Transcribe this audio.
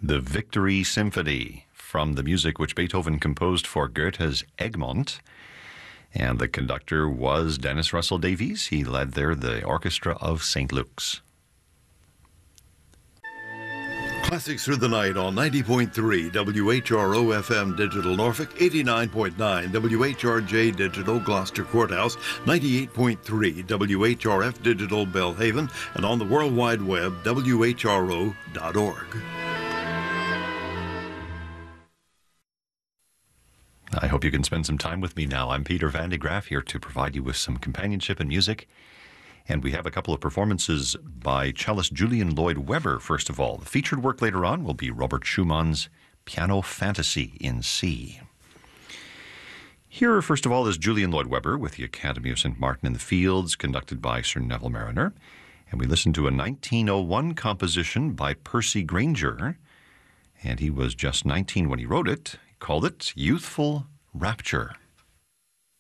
The Victory Symphony, from the music which Beethoven composed for Goethe's Egmont. And the conductor was Dennis Russell Davies. He led there the Orchestra of St. Luke's. Classics Through the Night on 90.3 WHRO FM Digital Norfolk, 89.9 WHRJ Digital Gloucester Courthouse, 98.3 WHRF Digital Belhaven, and on the World Wide Web, WHRO.org. I hope you can spend some time with me now. I'm Peter Van de Graaff, here to provide you with some companionship and music. And we have a couple of performances by cellist Julian Lloyd Webber, first of all. The featured work later on will be Robert Schumann's Piano Fantasy in C. Here, first of all, is Julian Lloyd Webber with the Academy of St. Martin in the Fields, conducted by Sir Neville Marriner. And we listen to a 1901 composition by Percy Grainger. And he was just 19 when he wrote it. He called it Youthful Rapture.